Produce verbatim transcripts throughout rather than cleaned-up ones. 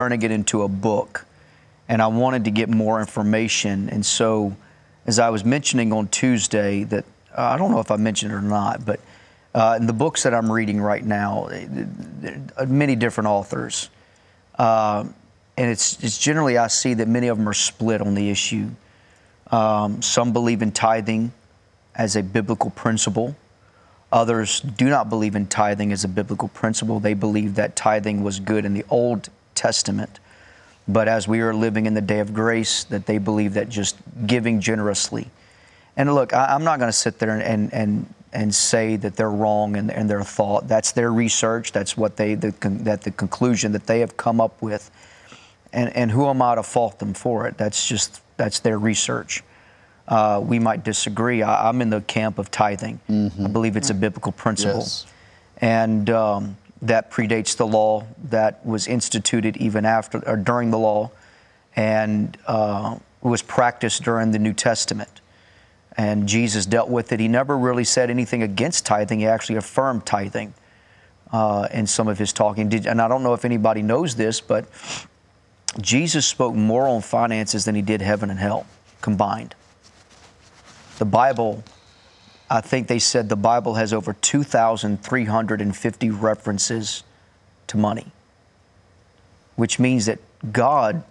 turning it into a book, and I wanted to get more information. And so, as I was mentioning on Tuesday, that uh, I don't know if I mentioned it or not, but uh, in the books that I'm reading right now, uh, many different authors, uh, and it's, it's generally I see that many of them are split on the issue. Um, some believe in tithing as a biblical principle. Others do not believe in tithing as a biblical principle. They believe that tithing was good in the Old Testament, but as we are living in the day of grace, that they believe that just giving generously. And look, I, I'm not going to sit there and, and and and say that they're wrong in, in their thought. That's their research. That's what they the, that the conclusion that they have come up with. And and who am I to fault them for it? That's just that's their research. Uh, we might disagree. I, I'm in the camp of tithing. Mm-hmm. I believe it's a biblical principle, yes. and um, that predates the law that was instituted even after or during the law, and uh, was practiced during the New Testament. And Jesus dealt with it. He never really said anything against tithing. He actually affirmed tithing uh, in some of his talking. Did, and I don't know if anybody knows this, but Jesus spoke more on finances than he did heaven and hell combined. The Bible, I think they said the Bible has over two thousand three hundred fifty references to money, which means that God,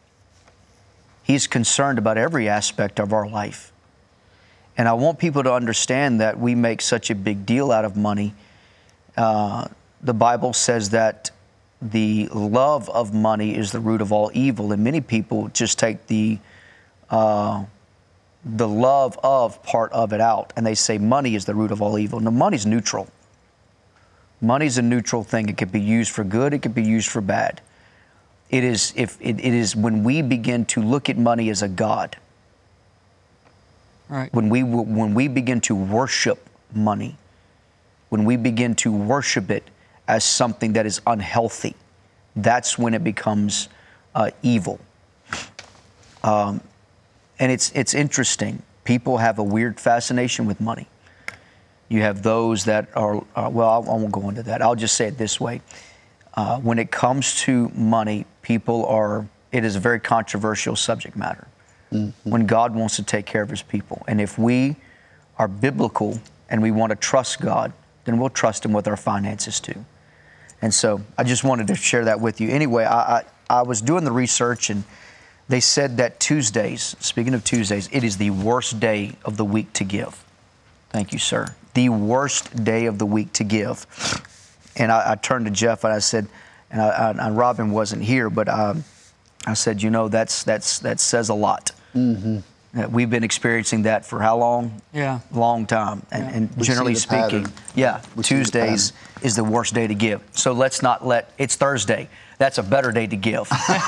He's concerned about every aspect of our life. And I want people to understand that we make such a big deal out of money. Uh, the Bible says that the love of money is the root of all evil, and many people just take the uh, the love of part of it out, and they say money is the root of all evil. No, money's neutral. Money's a neutral thing. It could be used for good. It could be used for bad. It is if it, it is when we begin to look at money as a god. Right. When we when we begin to worship money, when we begin to worship it as something that is unhealthy, that's when it becomes uh, evil. Um, And it's it's interesting. People have a weird fascination with money. You have those that are, uh, well, I, I won't go into that. I'll just say it this way. Uh, when it comes to money, people are, it is a very controversial subject matter. Mm-hmm. When God wants to take care of His people. And if we are biblical and we want to trust God, then we'll trust Him with our finances too. And so I just wanted to share that with you. Anyway, I, I, I was doing the research, and they said that Tuesdays, speaking of Tuesdays, it is the worst day of the week to give. Thank you, sir. The worst day of the week to give. And I, I turned to Jeff and I said, and, I, I, and Robin wasn't here, but um, I said, you know, that's that's that says a lot. Mm-hmm. We've been experiencing that for how long? Yeah. Long time. And, Yeah. and generally speaking, pattern. yeah, We see the Tuesdays is the worst day to give. So let's not let, it's Thursday. That's a better day to give.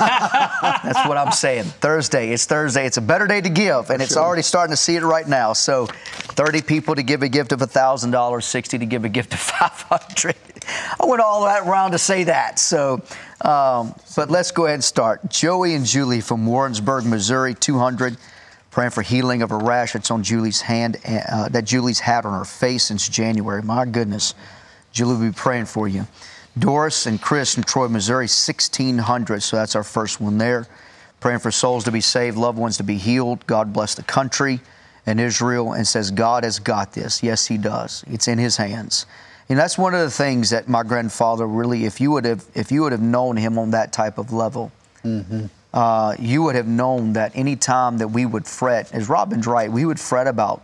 That's what I'm saying. Thursday, it's Thursday. It's a better day to give, and it's Sure. already starting to see it right now. So thirty people to give a gift of one thousand dollars, sixty to give a gift of five hundred dollars. I went all that around to say that. So, um, but let's go ahead and start. Joey and Julie from Warrensburg, Missouri, two hundred, praying for healing of a rash that's on Julie's hand, uh, that Julie's had on her face since January. My goodness. Julie will be praying for you. Doris and Chris from Troy, Missouri, sixteen hundred. So that's our first one there. Praying for souls to be saved, loved ones to be healed. God bless the country and Israel, and says God has got this. Yes, He does. It's in His hands. And that's one of the things that my grandfather really, if you would have, if you would have known him on that type of level, mm-hmm. uh, you would have known that any time that we would fret, as Robin's right, we would fret about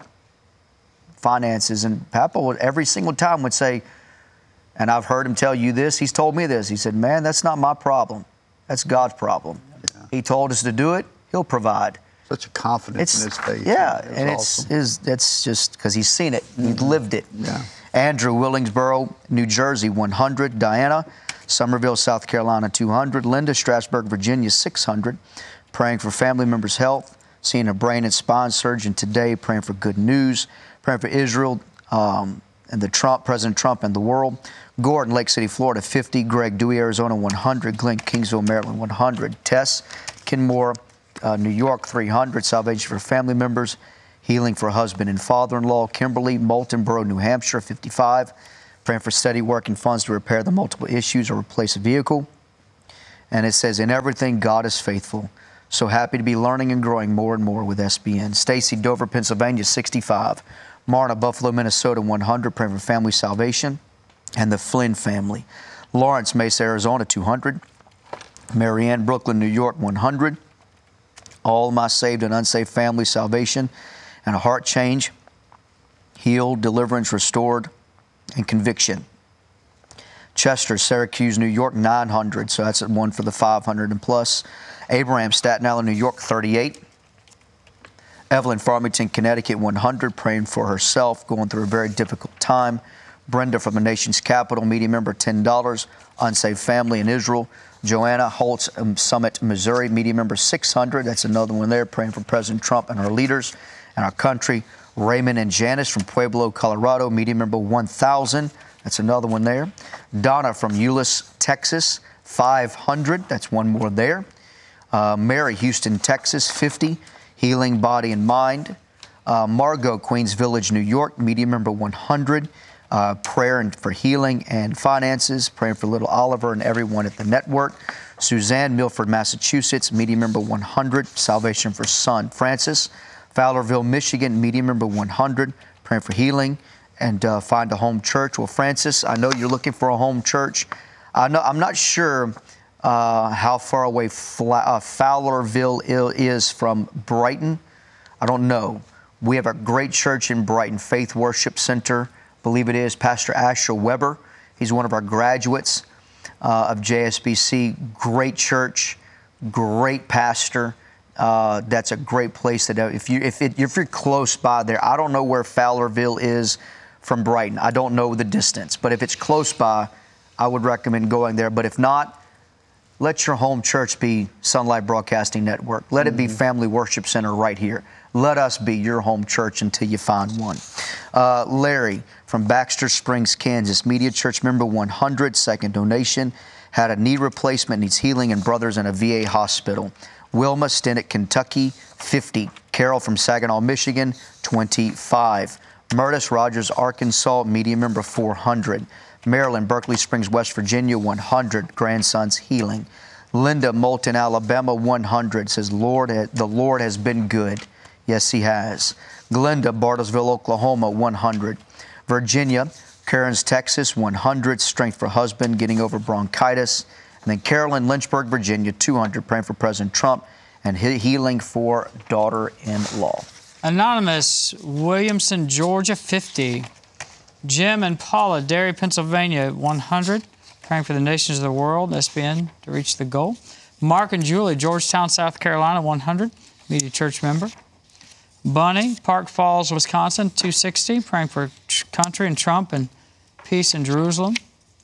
finances, and Papa would every single time would say, and I've heard him tell you this, he's told me this. He said, man, that's not my problem. That's God's problem. Yeah. He told us to do it. He'll provide. Such a confidence it's, in His faith. Yeah, It and awesome. it's is that's just because He's seen it. Mm-hmm. He's lived it. Yeah. Andrew, Willingsboro, New Jersey, one hundred. Diana, Somerville, South Carolina, two hundred. Linda, Strasburg, Virginia, six hundred. Praying for family members' health. Seeing a brain and spine surgeon today. Praying for good news. Praying for Israel um, and the Trump, President Trump and the world. Gordon, Lake City, Florida, fifty. Greg, Dewey, Arizona, one hundred. Glenn, Kingsville, Maryland, one hundred. Tess, Kenmore, uh, New York, three hundred. Salvation for family members. Healing for husband and father-in-law. Kimberly, Moultonboro, New Hampshire, fifty-five. Praying for steady work and funds to repair the multiple issues or replace a vehicle. And it says, in everything, God is faithful. So happy to be learning and growing more and more with S B N. Stacy, Dover, Pennsylvania, sixty-five. Marna, Buffalo, Minnesota, one hundred, praying for family salvation. And the Flynn family. Lawrence, Mesa, Arizona, two hundred. Marianne, Brooklyn, New York, one hundred. All my saved and unsaved family salvation and a heart change, healed, deliverance, restored, and conviction. Chester, Syracuse, New York, nine hundred. So that's one for the five hundred and plus. Abraham, Staten Island, New York, thirty-eight. Evelyn, Farmington, Connecticut, one hundred, praying for herself, going through a very difficult time. Brenda from the nation's capital, media member, ten dollars. Unsaved family in Israel. Joanna Holtz, um, Summit, Missouri, media member, six hundred. That's another one there, praying for President Trump and our leaders and our country. Raymond and Janice from Pueblo, Colorado, media member, one thousand. That's another one there. Donna from Euless, Texas, five hundred. That's one more there. Uh, Mary, Houston, Texas, fifty. Healing Body and Mind. Uh, Margot, Queens Village, New York, media member, one hundred. Uh, prayer and for healing and finances, praying for little Oliver and everyone at the network. Suzanne, Milford, Massachusetts, media member, one hundred. Salvation for son Francis. Fowlerville, Michigan, media member, one hundred. Praying for healing and uh, find a home church. Well, Francis, I know you're looking for a home church. I know, I'm not sure uh, how far away Fla- uh, Fowlerville is from Brighton. I don't know. We have a great church in Brighton, Faith Worship Center. Believe it is Pastor Asher Weber. He's one of our graduates uh, of J S B C. Great church, great pastor. Uh, that's a great place that if you if it, if you're close by there. I don't know where Fowlerville is from Brighton. I don't know the distance, but if it's close by, I would recommend going there. But if not, let your home church be Sunlight Broadcasting Network. Let mm-hmm. it be Family Worship Center right here. Let us be your home church until you find one. Uh, Larry from Baxter Springs, Kansas, media church member, one hundred, second donation, had a knee replacement, needs healing, and brothers in a V A hospital. Wilma, Stinnett, Kentucky, fifty. Carol from Saginaw, Michigan, twenty-five. Murtis, Rogers, Arkansas, media member, four hundred. Maryland, Berkeley Springs, West Virginia, one hundred. Grandson's healing. Linda, Moulton, Alabama, one hundred. Says, Lord, the Lord has been good. Yes, he has. Glenda, Bartlesville, Oklahoma, one hundred. Virginia, Cairns, Texas, one hundred. Strength for husband, getting over bronchitis. And then Carolyn, Lynchburg, Virginia, two hundred. Praying for President Trump and healing for daughter-in-law. Anonymous, Williamson, Georgia, fifty. Jim and Paula, Derry, Pennsylvania, one hundred. Praying for the nations of the world, S B N, to reach the goal. Mark and Julie, Georgetown, South Carolina, one hundred. Media church member. Bunny, Park Falls, Wisconsin, two sixty, praying for country and Trump and peace in Jerusalem.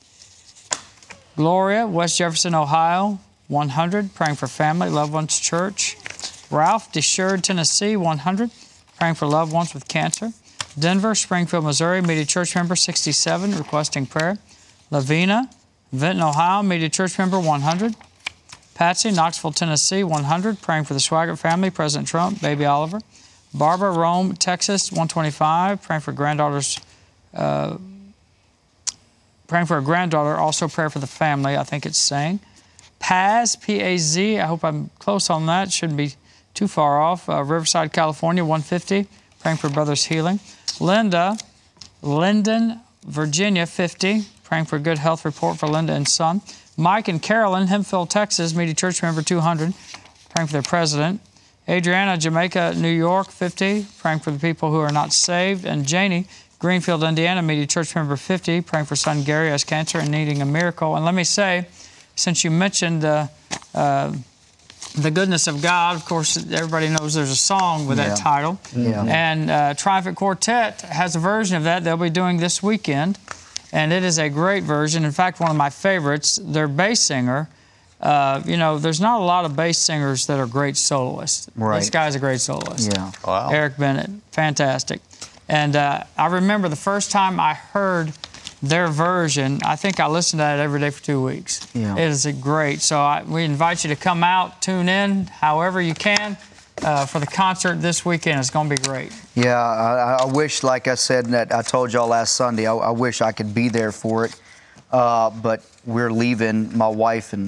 Gloria, West Jefferson, Ohio, one hundred, praying for family, loved ones, church. Ralph, Desherd, Tennessee, one hundred, praying for loved ones with cancer. Denver, Springfield, Missouri, media church member, sixty-seven, requesting prayer. Lavina, Vinton, Ohio, media church member, one hundred. Patsy, Knoxville, Tennessee, one hundred, praying for the Swaggart family, President Trump, baby Oliver. Barbara, Rome, Texas, one twenty-five, praying for granddaughters, uh, praying for a granddaughter, also prayer for the family, I think it's saying. Paz, P A Z, I hope I'm close on that, shouldn't be too far off. Uh, Riverside, California, one fifty, praying for brothers' healing. Linda, Linden, Virginia, fifty, praying for a good health report for Linda and son. Mike and Carolyn, Hemphill, Texas, media church member, two hundred, praying for their president. Adriana, Jamaica, New York, fifty, praying for the people who are not saved. And Janie, Greenfield, Indiana, media church member, fifty, praying for son Gary has cancer and needing a miracle. And let me say, since you mentioned uh, uh, the goodness of God, of course, everybody knows there's a song with yeah. that title. Yeah. And uh, Triumphant Quartet has a version of that they'll be doing this weekend. And it is a great version. In fact, one of my favorites, their bass singer, Uh, you know, there's not a lot of bass singers that are great soloists. Right. This guy's a great soloist. Yeah. Wow. Eric Bennett, fantastic. And uh, I remember the first time I heard their version, I think I listened to it every day for two weeks. Yeah. It is a great. So I, we invite you to come out, tune in, however you can, uh, for the concert this weekend. It's going to be great. Yeah, I, I wish, like I said, that I told y'all last Sunday, I, I wish I could be there for it. Uh, but we're leaving, my wife and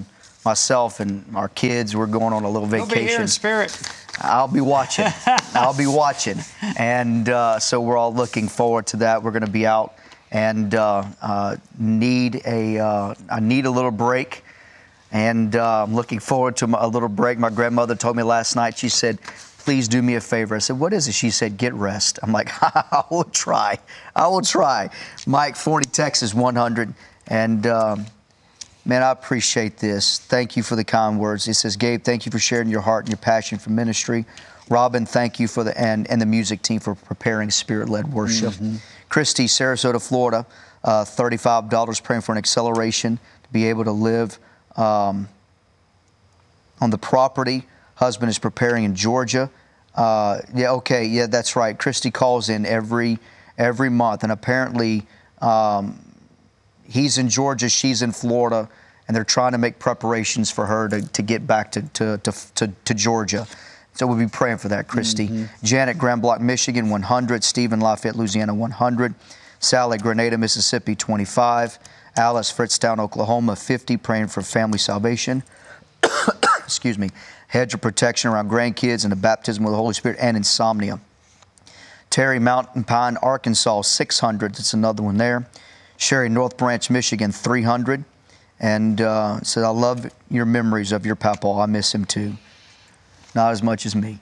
myself and our kids, we're going on a little We'll be here vacation. in spirit. I'll be watching. I'll be watching. And uh, so we're all looking forward to that. We're going to be out and uh, uh, need a, uh, I need a little break. And uh, I'm looking forward to a little break. My grandmother told me last night, she said, please do me a favor. I said, what is it? She said, get rest. I'm like, I will try. I will try. Mike, Forney, Texas, one hundred. And um, man, I appreciate this. Thank you for the kind words. He says, Gabe, thank you for sharing your heart and your passion for ministry. Robin, thank you for the, and, and the music team for preparing spirit-led worship. Mm-hmm. Christy, Sarasota, Florida, uh, thirty-five dollars, praying for an acceleration to be able to live um, on the property. Husband is preparing in Georgia. Uh, yeah, okay, yeah, that's right. Christy calls in every every month, and apparently um, he's in Georgia, she's in Florida, and they're trying to make preparations for her to, to get back to, to, to, to, to Georgia. So we'll be praying for that, Christy. Mm-hmm. Janet, Grand Block, Michigan, one hundred. Stephen, Lafayette, Louisiana, one hundred. Sally, Grenada, Mississippi, twenty-five. Alice, Fritztown, Oklahoma, fifty, praying for family salvation. Excuse me. Hedge of protection around grandkids and the baptism of the Holy Spirit and insomnia. Terry, Mountain Pine, Arkansas, six hundred. That's another one there. Sherry, North Branch, Michigan, three hundred. And uh, said, I love your memories of your papa. I miss him too. Not as much as me.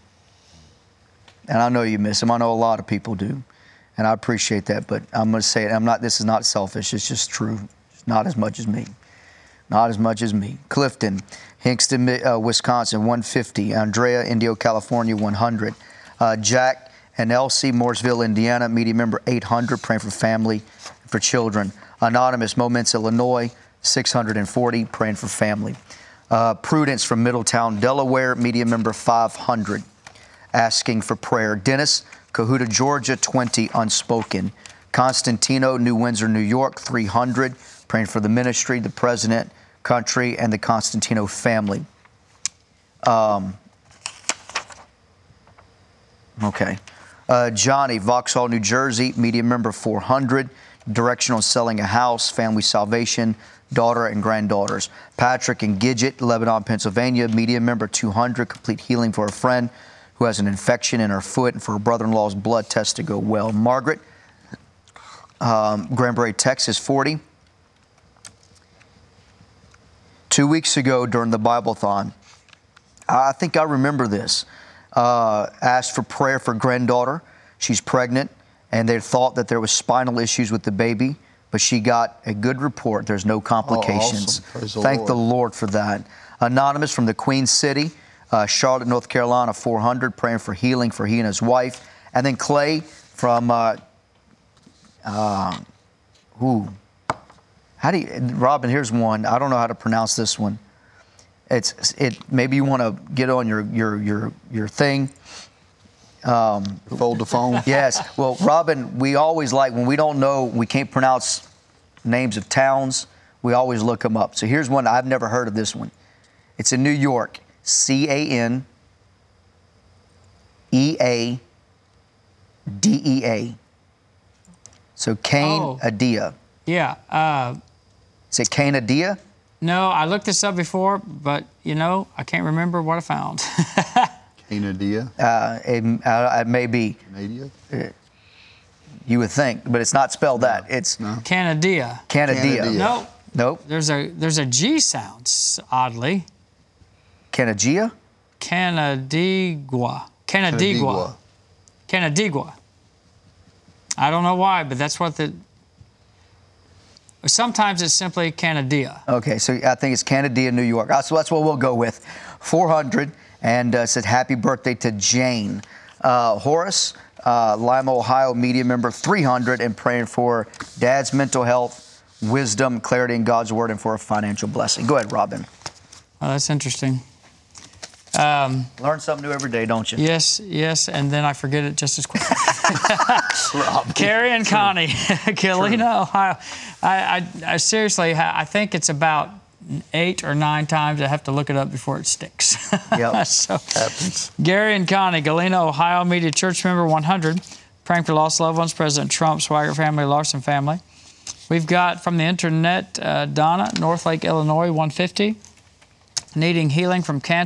And I know you miss him. I know a lot of people do. And I appreciate that. But I'm going to say it. I'm not, this is not selfish. It's just true. It's not as much as me. Not as much as me. Clifton, Hingston, uh, Wisconsin, one fifty. Andrea, Indio, California, one hundred. Uh, Jack and Elsie, Mooresville, Indiana, media member, eight hundred, praying for family and for children. Anonymous, Moments, Illinois, six hundred forty, praying for family. Uh, Prudence from Middletown, Delaware, media member, five hundred, asking for prayer. Dennis, Cahuta, Georgia, twenty, unspoken. Constantino, New Windsor, New York, three hundred, praying for the ministry, the president, country, and the Constantino family. Um, okay. Uh, Johnny, Vauxhall, New Jersey, media member, four hundred. Direction on selling a house, family salvation, daughter and granddaughters. Patrick and Gidget, Lebanon, Pennsylvania, media member, two hundred. Complete healing for a friend who has an infection in her foot and for her brother-in-law's blood test to go well. Margaret, um, Granbury, Texas, forty. Two weeks ago during the Bible-thon, I think I remember this, uh, asked for prayer for granddaughter. She's pregnant, and they thought that there was spinal issues with the baby, but she got a good report. There's no complications. Oh, awesome. Thank Lord. the Lord for that. Anonymous from the Queen City, uh, Charlotte, North Carolina, four hundred, praying for healing for he and his wife. And then Clay from, uh, uh, ooh, how do you, Robin, here's one. I don't know how to pronounce this one. It's, it, maybe you want to get on your, your, your, your thing. Um, Fold the phone. Yes. Well, Robin, we always like, when we don't know, we can't pronounce names of towns, we always look them up. So here's one. I've never heard of this one. It's in New York. C A N E A D E A. So Cain Oh. Adia. Yeah. Uh, Is it Cain Adia? no, I looked this up before, but, you know, I can't remember what I found. Canadia. Uh, it, uh, it may be. Canadia. You would think, but it's not spelled that. It's No. Canada. Canadia. Canadia. No, Nope. there's a there's a G sound, s- oddly. Canagia? Canadigua. Canadigua. Canadigua. I don't know why, but that's what the. Sometimes it's simply Canadia. Okay, so I think it's Canadia, New York. Uh, So that's what we'll go with. four hundred, and uh, said happy birthday to Jane. Uh, Horace, uh, Lima, Ohio, media member, three hundred, and praying for dad's mental health, wisdom, clarity in God's word, and for a financial blessing. Go ahead, Robin. Oh, that's interesting. Um, Learn something new every day, don't you? yes, yes, and then I forget it just as quickly. Carrie and Connie, Galena, Ohio. I, I, I seriously, ha- I think it's about eight or nine times. I have to look it up before it sticks. Yep. so, Happens. Gary and Connie, Galena, Ohio, media church member one hundred, praying for lost loved ones, President Trump, Swagger family, Larson family. We've got from the internet, uh, Donna, Northlake, Illinois, one fifty. needing healing from cancer.